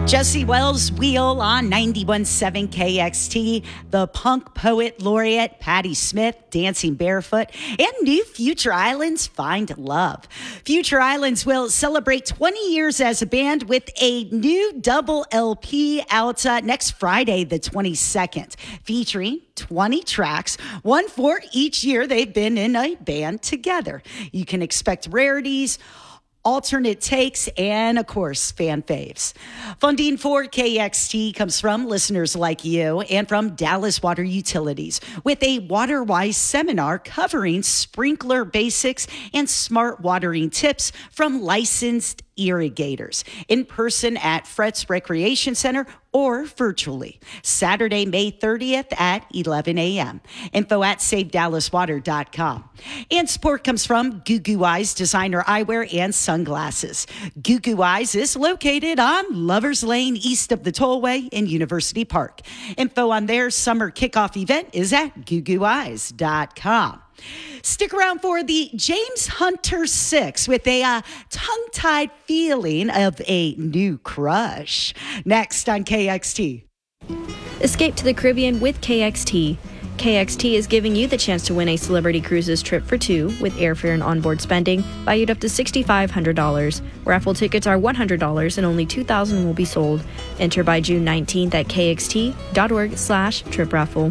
Jesse Wells Wheel on 91.7 KXT, the punk poet laureate Patti Smith, Dancing Barefoot, and new Future Islands Find Love. Future Islands will celebrate 20 years as a band with a new double LP out next Friday, the 22nd, featuring 20 tracks, one for each year they've been in a band together. You can expect rarities, alternate takes, and, of course, fan faves. Funding for KXT comes from listeners like you and from Dallas Water Utilities with a WaterWise seminar covering sprinkler basics and smart watering tips from licensed irrigators in person at Fretz Recreation Center or virtually. Saturday, May 30th at 11 a.m. Info at SaveDallasWater.com. And support comes from Goo Goo Eyes designer eyewear and sunglasses. Goo Goo Eyes is located on Lovers Lane east of the Tollway in University Park. Info on their summer kickoff event is at GooGooEyes.com. Stick around for the James Hunter 6 with a tongue-tied feeling of a new crush. Next on KXT. Escape to the Caribbean with KXT. KXT is giving you the chance to win a Celebrity Cruises trip for two with airfare and onboard spending valued up to $6,500. Raffle tickets are $100 and only 2,000 will be sold. Enter by June 19th at kxt.org/trip raffle.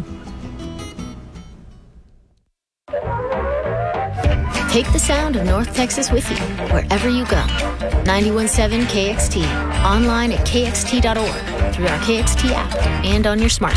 Take the sound of North Texas with you, wherever you go. 91.7 KXT, online at kxt.org, through our KXT app, and on your smart